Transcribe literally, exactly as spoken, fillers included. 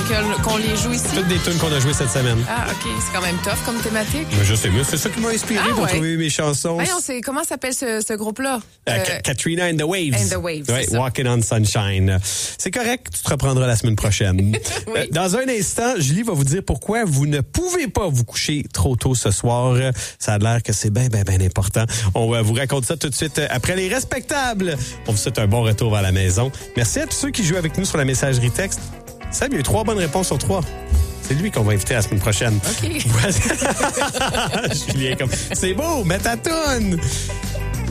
que- qu'on les joue ici? Toutes des tunes qu'on a jouées cette semaine. Ah, OK. C'est quand même tough comme thématique. Mais je sais, mais c'est ça qui m'a inspiré Ah, pour ouais. trouver mes chansons. Voyons, c'est, comment s'appelle ce, ce groupe-là? Euh, Euh, Ka- Katrina and the Waves. and the Waves, Ouais, c'est ça. Walking on Sunshine. C'est correct, tu te reprendras la semaine prochaine. Oui. Euh, Dans un instant, Julie va vous dire pourquoi vous ne pouvez pas vous coucher trop tôt ce soir. Ça a l'air que c'est bien, bien, bien important. On va vous raconter ça tout de suite après les respectables. On vous souhaite un bon retour vers la maison. Merci à tous ceux qui jouent avec nous sur la messagerie texte. Sam, il y a eu trois bonnes réponses sur trois. C'est lui qu'on va inviter la semaine prochaine. OK. Julien, comme, c'est beau, mets ta toune!